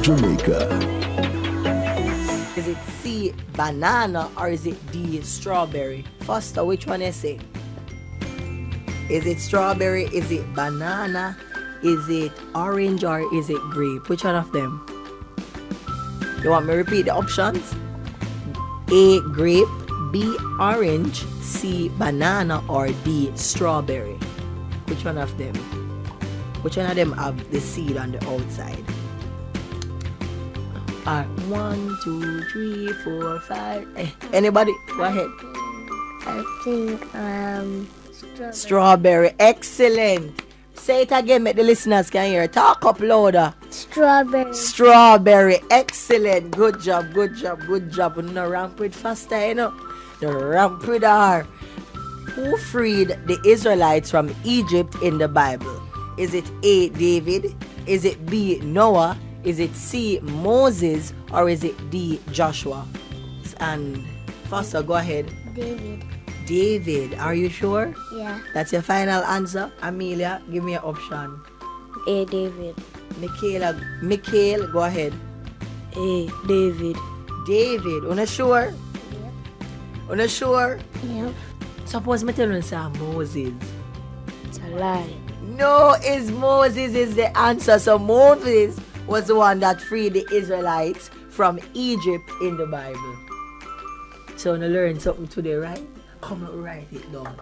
Jamaica. Is it C, banana, or is it D, strawberry? Foster, which one is it? Is it strawberry? Is it banana? Is it orange or is it grape? Which one of them? You want me to repeat the options? A, grape, B, orange, C, banana, or D, strawberry? Which one of them? Which one of them have the seed on the outside? 1, 2, 3, 4, 5. Anybody? Go ahead. I think strawberry. Strawberry. Excellent. Say it again, make the listeners can hear. Talk up louder. Strawberry. Strawberry. Excellent. Good job, good job, good job. No ramp with faster, you know. The ramp with her. Who freed the Israelites from Egypt in the Bible? Is it A, David? Is it B, Noah? Is it C, Moses? Or is it D, Joshua? And Foster, go ahead. David. David, are you sure? Yeah. That's your final answer? Amelia, give me an option. A, David. Mikhail, go ahead. A, David. David, una sure? Yep. Una sure? Yep. Suppose me tell you say Moses. It's a lie. No, it's Moses is the answer. So Moses was the one that freed the Israelites from Egypt in the Bible. So you learn something today, right? Come on, write it down.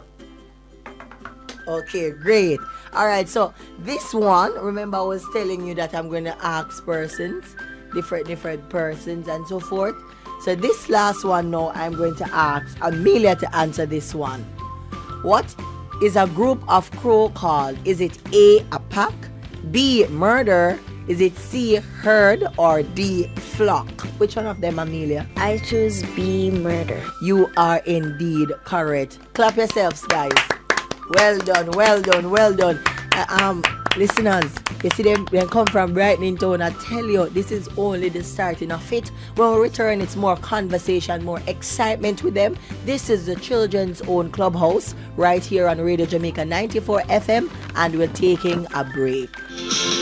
Okay, great. Alright, so this one, remember I was telling you that I'm going to ask persons, different persons and so forth. So this last one now, I'm going to ask Amelia to answer this one. What is a group of crow called? Is it A, a pack, B, murder, is it C, herd, or D, flock? Which one of them, Amelia? I choose B, murder. You are indeed correct. Clap yourselves, guys. Well done, well done, well done. Listeners, you see them come from Brightening Town. I tell you, this is only the starting of it. When we return, it's more conversation, more excitement with them. This is the children's own clubhouse right here on Radio Jamaica 94 FM, and we're taking a break.